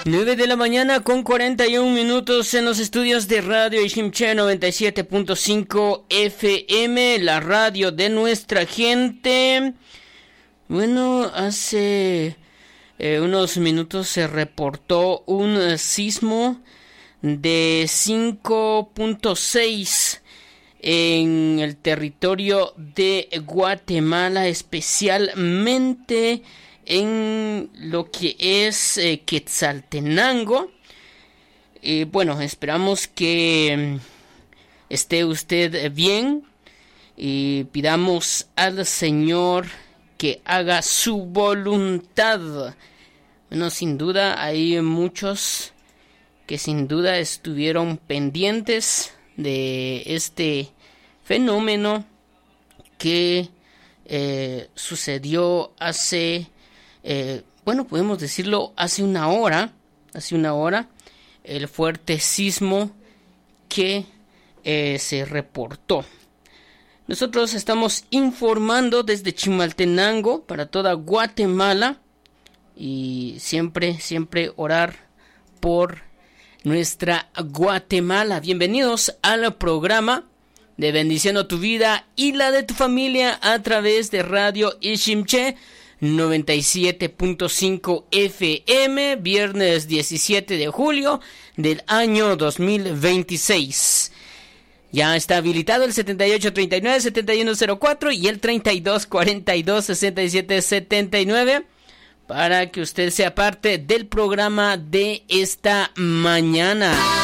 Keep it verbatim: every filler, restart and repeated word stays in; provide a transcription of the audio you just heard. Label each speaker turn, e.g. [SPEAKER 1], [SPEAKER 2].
[SPEAKER 1] nueve de la mañana con cuarenta y un minutos en los estudios de Radio Ishimché noventa y siete punto cinco F M, la radio de nuestra gente. Bueno, hace eh, unos minutos se reportó un uh, sismo de cinco punto seis en el territorio de Guatemala, especialmente en lo que es eh, Quetzaltenango. Eh, bueno, esperamos que esté usted bien y pidamos al Señor que haga su voluntad. Bueno, sin duda hay muchos que sin duda estuvieron pendientes de este fenómeno que eh, sucedió hace Eh, bueno, podemos decirlo, hace una hora, hace una hora, el fuerte sismo que eh, se reportó. Nosotros estamos informando desde Chimaltenango para toda Guatemala y siempre, siempre orar por nuestra Guatemala. Bienvenidos al programa de Bendiciendo tu Vida y la de tu familia a través de Radio Ishimché noventa y siete punto cinco F M, viernes diecisiete de julio del año dos mil veintiséis. Ya está habilitado el setenta y ocho treinta y nueve setenta y uno cero cuatro y el treinta y dos cuarenta y dos sesenta y siete setenta y nueve para que usted sea parte del programa de esta mañana.